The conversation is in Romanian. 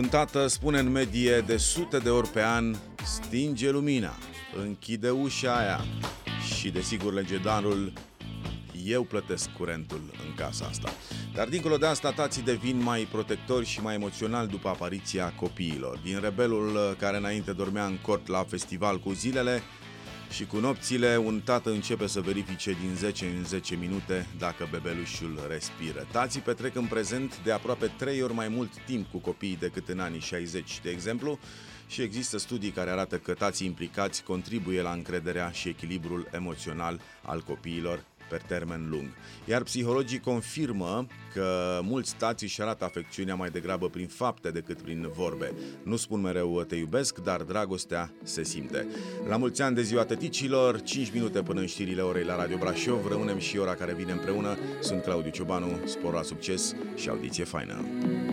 Un tată spune în medie de sute de ori pe an: stinge lumina, închide ușa aia. Și desigur legendarul: eu plătesc curentul în casa asta. Dar dincolo de asta, tații devin mai protectori și mai emoționali după apariția copiilor. Din rebelul care înainte dormea în cort la festival cu zilele și cu nopțile, un tată începe să verifice din 10 în 10 minute dacă bebelușul respiră. Tații petrec în prezent de aproape 3 ori mai mult timp cu copiii decât în anii 60, de exemplu, și există studii care arată că tații implicați contribuie la încrederea și echilibrul emoțional al copiilor pe termen lung. Iar psihologii confirmă că mulți tați își arată afecțiunea mai degrabă prin fapte decât prin vorbe. Nu spun mereu te iubesc, dar dragostea se simte. La mulți ani de ziua tăticilor, 5 minute până în știrile orei la Radio Brașov, rămânem și ora care vine împreună. Sunt Claudiu Ciobanu, spor la succes și audiție faină!